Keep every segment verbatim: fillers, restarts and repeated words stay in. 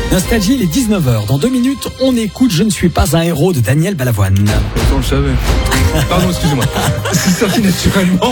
Nostalgie, il est dix-neuf heures. Dans deux minutes, on écoute Je ne suis pas un héros de Daniel Balavoine. Pourtant, on le savait. Pardon, excusez-moi. C'est sorti naturellement.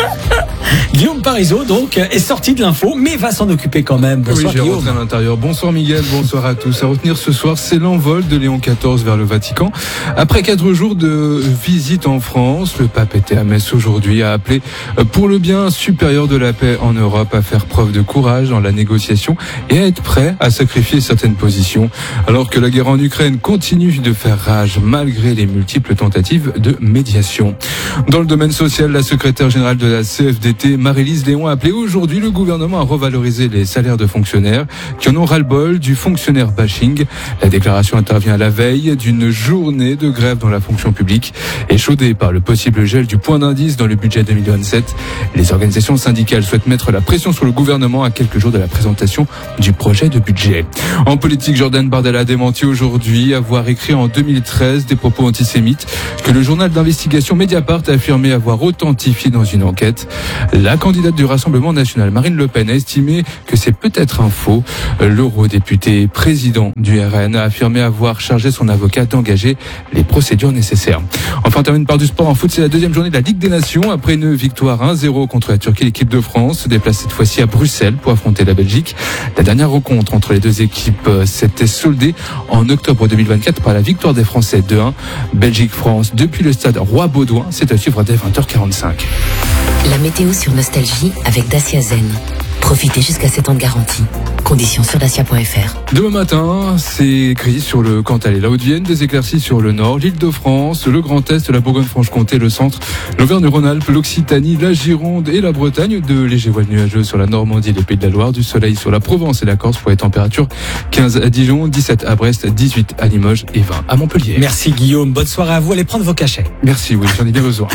Guillaume Parisot, donc, est sorti de l'info, mais va s'en occuper quand même. Bonsoir, oui, j'ai Guillaume. rentré à l'intérieur. Bonsoir, Miguel. Bonsoir à tous. À retenir ce soir, c'est l'envol de Léon quatorze vers le Vatican. Après quatre jours de visite en France, le pape était à Metz aujourd'hui, a appelé pour le bien supérieur de la paix en Europe à faire preuve de courage dans la négociation et à être prêt à sacrifier certaines positions, alors que la guerre en Ukraine continue de faire rage malgré les multiples tentatives de médiation. Dans le domaine social, la secrétaire générale de la C F D T, Marie-Lise Léon, a appelé aujourd'hui le gouvernement à revaloriser les salaires de fonctionnaires qui en ont ras-le-bol du fonctionnaire bashing. La déclaration intervient à la veille d'une journée de grève dans la fonction publique, échaudée par le possible gel du point d'indice dans le budget deux mille vingt-sept. Les organisations syndicales souhaitent mettre la pression sur le gouvernement à quelques jours de la présentation du projet de budget. En politique, Jordan Bardella a démenti aujourd'hui avoir écrit en deux mille treize des propos antisémites que le journal d'investigation Mediapart a affirmé avoir authentifié dans une enquête. La candidate du Rassemblement national, Marine Le Pen, a estimé que c'est peut-être un faux. L'eurodéputé président du R N a affirmé avoir chargé son avocat d'engager les procédures nécessaires. Enfin, on termine par du sport en foot. C'est la deuxième journée de la Ligue des Nations. Après une victoire un zéro contre la Turquie, l'équipe de France se déplace cette fois-ci à Bruxelles pour affronter la Belgique. La dernière rencontre entre les deux équipes s'était soldée en octobre deux mille vingt-quatre par la victoire des Français deux un. Belgique-France depuis le stade Roi-Baudouin. C'est à suivre dès vingt heures quarante-cinq. La météo sur Nostalgie avec Dacia Zen. Profitez jusqu'à sept ans de garantie. Conditions sur dacia point f r. Demain matin, c'est gris sur le Cantal et la Haute-Vienne, des éclaircies sur le nord, l'Île-de-France, le Grand Est, la Bourgogne-Franche-Comté, le centre, l'Auvergne-Rhône-Alpes, l'Occitanie, la Gironde et la Bretagne, de légers voiles nuageux sur la Normandie et les Pays de la Loire, du soleil sur la Provence et la Corse pour les températures quinze à Dijon, dix-sept à Brest, dix-huit à Limoges et vingt à Montpellier. Merci Guillaume, bonne soirée à vous, allez prendre vos cachets. Merci, oui, j'en ai bien besoin.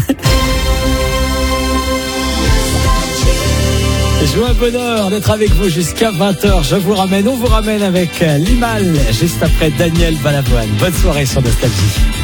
Joie bonheur d'être avec vous jusqu'à vingt heures. Je vous ramène, on vous ramène avec Limal juste après Daniel Balavoine. Bonne soirée sur Nostalgie.